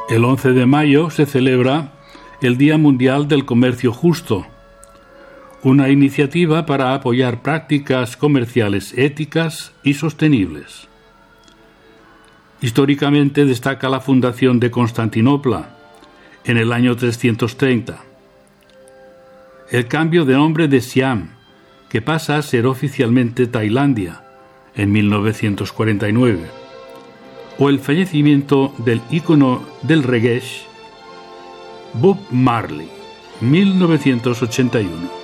El 11 de mayo se celebra el Día Mundial del Comercio Justo, una iniciativa para apoyar prácticas comerciales éticas y sostenibles. Históricamente destaca la fundación de Constantinopla en el año 330, el cambio de nombre de Siam, que pasa a ser oficialmente Tailandia, en 1949, o el fallecimiento del ícono del reggae, Bob Marley, 1981.